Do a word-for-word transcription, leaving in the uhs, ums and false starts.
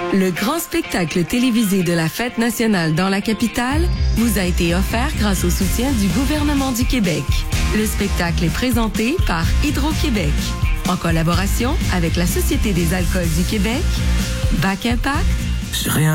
Le grand spectacle télévisé de la Fête nationale dans la capitale vous a été offert grâce au soutien du gouvernement du Québec. Le spectacle est présenté par Hydro-Québec, en collaboration avec la Société des alcools du Québec, Back Impact,